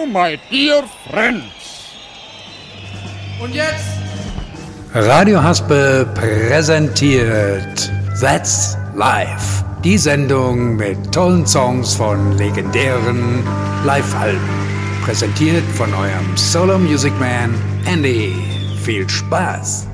you, my dear friends. Und jetzt? Radio Haspel präsentiert That's Live. Die Sendung mit tollen Songs von legendären Live-Alben. Präsentiert von eurem Solo Music Man Andy. Viel Spaß!